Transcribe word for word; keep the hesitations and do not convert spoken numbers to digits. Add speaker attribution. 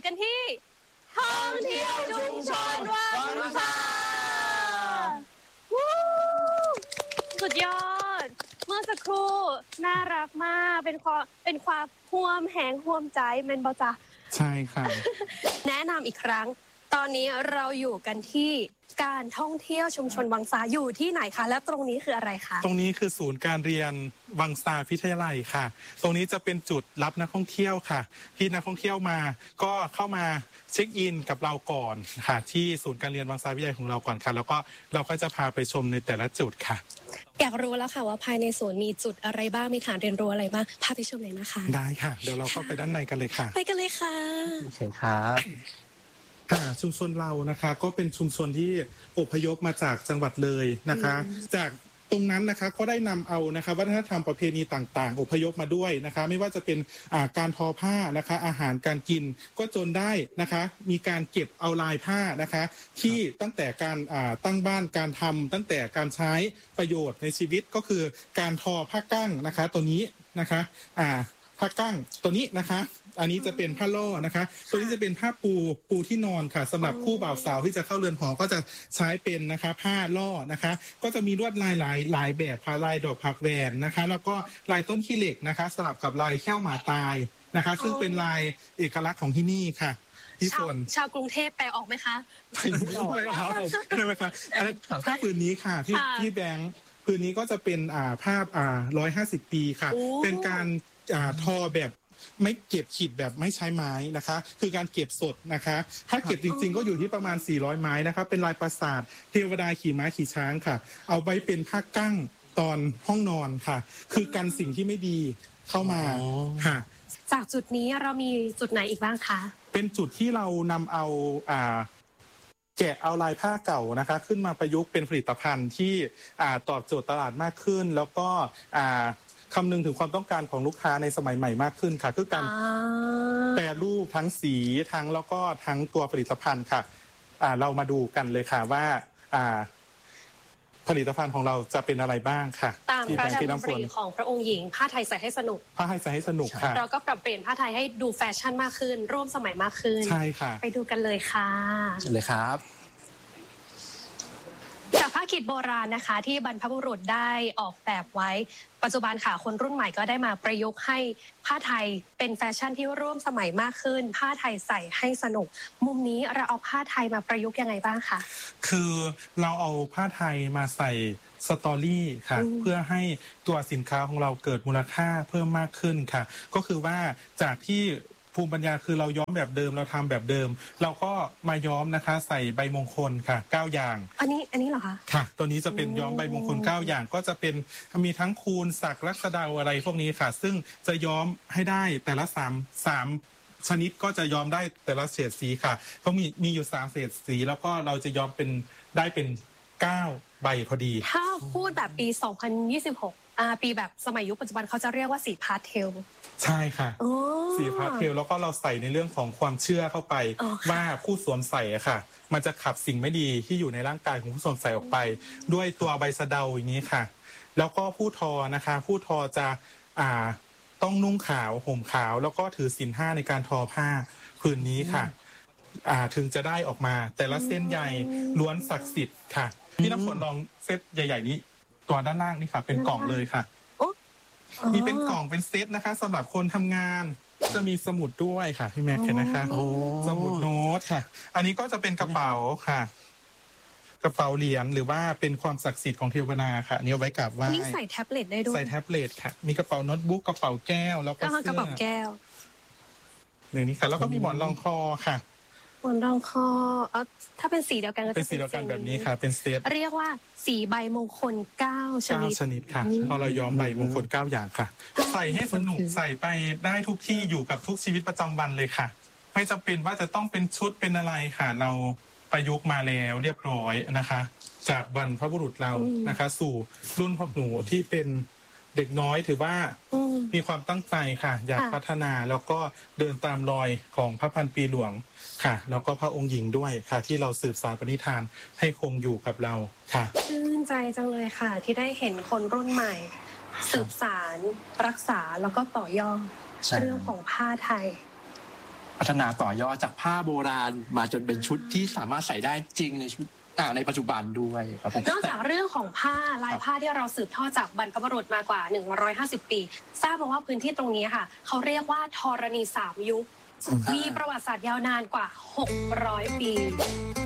Speaker 1: กันที่ท่องเที่ยวชุมชนวังสาสุดยอดเมื่อสักครู่น่ารักมากเป็นความเป็นความห่วมแหงห่วมใจแมนบอจ้ะ
Speaker 2: ใช่ค่ะ
Speaker 1: แนะนำอีกครั้งตอนนี้เราอยู่กันที่การท่องเที่ยวชุมชนวังสาอยู่ที่ไหนคะและตรงนี้คืออะไรคะ
Speaker 2: ตรงนี้คือศูนย์การเรียนวังสาพิทยาลัยค่ะตรงนี้จะเป็นจุดรับนักท่องเที่ยวค่ะที่นักท่องเที่ยวมาก็เข้ามาเช็คอินกับเราก่อนค่ะที่ศูนย์การเรียนวังสาพิทยาลัยของเราก่อนค่ะแล้วก็เราก็จะพาไปชมในแต่ละจุดค่ะ
Speaker 1: อยากรู้แล้วค่ะว่าภายในศูนย์มีจุดอะไรบ้างมีฐานเรียนรู้อะไรบ้างพาไปชมเลยนะคะ
Speaker 2: ได้ค่ะเดี๋ยวเราเข้าไปด้านในกันเลยค่ะ
Speaker 1: ไปกันเลยค่ะ
Speaker 3: เชิญครับ
Speaker 2: ค่ะชุมชนเรานะคะก็เป็นชุมชนที่อพยพมาจากจังหวัดเลยนะคะจากตรงนั้นนะคะก็ได้นำเอานะคะวัฒนธรรมประเพณีต่างๆอพยพมาด้วยนะคะไม่ว่าจะเป็นการทอผ้านะคะอาหารการกินก็จนได้นะคะมีการเก็บเอาลายผ้านะคะที่ตั้งแต่การตั้งบ้านการทำตั้งแต่การใช้ประโยชน์ในชีวิตก็คือการทอผ้ากั้งนะคะตัวนี้นะคะอ่าผ้ากั้งตัวนี้นะคะอันนี้จะเป็นผ้าล่อนะคะตัวนี้จะเป็นผ้าปูปูที่นอนค่ะสำหรับคู่บ่าวสาวที่จะเข้าเรือนหอก็จะใช้เป็นนะคะผ้าล่อนะคะก็จะมีลวดลายหลายหลายแบบค่ะลายดอกผักแหวนนะคะแล้วก็ลายต้นขี้เหล็กนะคะสลับกับลายแข้วหมาตายนะคะซึ่งเป็นลายเอกลักษณ์ของที่นี่ค่ะที่ส่วน
Speaker 1: ชาวกรุงเทพแปลออกไหมคะ
Speaker 2: ไม่ออกเลยครับใช่ไหมคะผ้าผืนนี้ค่ะที่ที่แบงค์ผืนนี้ก็จะเป็นอ่าภาพอ่าร้อยห้าสิบปีค่ะเป็นการอ่าทอแบบไม่เก็บขีดแบบไม่ใช้ไม้นะคะคือการเก็บสดนะคะถ้าเก็บจริงๆก็อยู่ที่ประมาณสี่ร้อยไม้นะคะเป็นลายปราสาทเทวดาขี่ม้าขี่ช้างค่ะเอาไว้เป็นผ้ากั้งตอนห้องนอนค่ะคือกันสิ่งที่ไม่ดีเข้ามาค่ะ
Speaker 1: จากจุดนี้เรามีจุดไหนอีกบ้างคะ
Speaker 2: เป็นจุดที่เรานำเอาอ่าแกะเอาลายผ้าเก่านะคะขึ้นมาประยุกต์เป็นผลิตภัณฑ์ที่อ่าตอบโจทย์ตลาดมากขึ้นแล้วก็อ่าคำนึงถึงความต้องการของลูกค้าในสมัยใหม่มากขึ้นค่ะคือการแปรรูปทั้งสีทั้งแล้วก็ทั้งตัวผลิตภัณฑ์ค่ะอ่าเรามาดูกันเลยค่ะว่าอ่าผลิตภัณฑ์ของเราจะเป็นอะไรบ้างค่ะ
Speaker 1: ตามพระราชดำริของพระองค์หญิงผ้าไทยใส่ให้สนุก
Speaker 2: ผ้าไทยใส่ให้สนุกค่ะ
Speaker 1: เราก็ปรับเปลี่ยนผ้าไทยให้ดูแฟชั่นมากขึ้นร่วมสมัยมากขึ้น
Speaker 2: ใช่ค่ะ
Speaker 1: ไปดูกันเลยค่ะ
Speaker 3: เลยครับ
Speaker 1: จากผ้าขีดโบราณนะคะที่บรรพบุรุษได้ออกแบบไว้ปัจจุบันค่ะคนรุ่นใหม่ก็ได้มาประยุกต์ให้ผ้าไทยเป็นแฟชั่นที่ร่วมสมัยมากขึ้นผ้าไทยใส่ให้สนุกมุมนี้เราเอาผ้าไทยมาประยุกต์ยังไงบ้างคะ
Speaker 2: คือเราเอาผ้าไทยมาใส่สตอรี่ค่ะเพื่อให้ตัวสินค้าของเราเกิดมูลค่าเพิ่มมากขึ้นค่ะก็คือว่าจากที่ภูมิปัญญาคือเราย้อมแบบเดิมเราทำแบบเดิมเราก็มาย้อมนะคะใส่ใบมงคลค่ะเก้าอย่าง
Speaker 1: อันนี้อันนี้เหรอคะ
Speaker 2: ค่ะตัวนี้จะเป็นย้อมใบมงคลเก้าอย่างก็จะเป็นมีทั้งคูณศักดิ์ลักษดาอะไรพวกนี้ค่ะซึ่งจะย้อมให้ได้แต่ละสามสามชนิดก็จะย้อมได้แต่ละเฉดสีค่ะเขามีมีอยู่สามเฉดสีแล้วก็เราจะย้อมเป็นได้เป็นเก้าใบพอดี
Speaker 1: ถ้าพูดแบบปีสองพันยี่สิบหกอ่าปีแบบสมัยยุคปัจจุบันเขาจะเรียกว่าสีพาสเทล
Speaker 2: ใช่ค่ะสีพาสเทลแล้วก็เราใส่ในเรื่องของความเชื่อเข้าไปว่าผู้สวมใส่อะค่ะมันจะขับสิ่งไม่ดีที่อยู่ในร่างกายของผู้สวมใส่ออกไปด้วยตัวใบสะเดาอย่างนี้ค่ะแล้วก็ผู้ทอนะคะผู้ทอจะอ่าต้องนุ่งขาวห่มขาวแล้วก็ถือศีลห้าในการทอผ้าผืนนี้ค่ะอ่าถึงจะได้ออกมาแต่ละเส้นใยล้วนศักดิ์สิทธิ์ค่ะพี่น้ำฝนลองเซตใหญ่ๆนี้ตัวด้านล่างนี่ค่ะเป็นกล่องเลยค่ะมีเป็นกล่องเป็นเซตนะคะสำหรับคนทำงานจะมีสมุดด้วยค่ะพี่แม็กเห็นนะคะสมุดโน้ตค่ะอันนี้ก็จะเป็นกระเป๋าค่ะกระเป๋าเหรียญหรือว่าเป็นความศักดิ์สิทธิ์ของเทวดาค่ะนี่เอาไว้กราบไหว้
Speaker 1: นี่ใส่แท็บเล็ตได้ด้วย
Speaker 2: ใส่แท็บเล็ตค่ะมีกระเป๋าโน้ตบุ๊กกระเป๋าแก้วแล้วก็เสื้อก
Speaker 1: ระเป๋าแก้ว
Speaker 2: หนึ่งนี้ค่ะแล้วก็มีหมอนรองคอค่ะ
Speaker 1: หมอนรองคอเออถ้าเป็นสีเดียวกันก็จะ
Speaker 2: เป็นสีเดียวกันแบบนี้ค่ะเป็นเซต
Speaker 1: เรียกว่าสีใบมงคลเก้าชนิด
Speaker 2: ชนิดค่ะพอเราย้อมใบมงคลเก้าอย่างค่ะใส่ให้สนุกใส่ไปได้ทุกที่อยู่กับทุกชีวิตประจำวันเลยค่ะไม่จำเป็นว่าจะต้องเป็นชุดเป็นอะไรค่ะเราประยุกต์มาแล้วเรียบร้อยนะคะจากบรรพบุรุษเรานะคะสู่รุ่นพ่อหนูที่เป็นเด็กน้อยถือว่ามีความตั้งใจค่ะอยากพัฒนาแล้วก็เดินตามรอยของพระพันปีหลวงค่ะแล้วก็พระองค์หญิงด้วยค่ะที่เราสืบสานปณิธานให้คงอยู่กับเราค่ะ
Speaker 1: ชื่นใจจังเลยค่ะที่ได้เห็นคนรุ่นใหม่สืบสานรักษาแล้วก็ต่อยอดเรื่องของผ้าไทย
Speaker 3: พัฒนาต่อยอดจากผ้าโบราณมาจนเป็นชุดที่สามารถใส่ได้จริงในชุดอ่าในปัจจุบันด้วยครับผม
Speaker 1: นอกจากเรื่องของผ้าลายผ้าที่เราสืบทอดจากบรรพบุรุษมากว่าหนึ่งร้อยห้าสิบปีทราบมาว่าพื้นที่ตรงนี้ค่ะเขาเรียกว่าธรณีสามยุคมีประวัติศาสตร์ยาวนานกว่าหกร้อยปี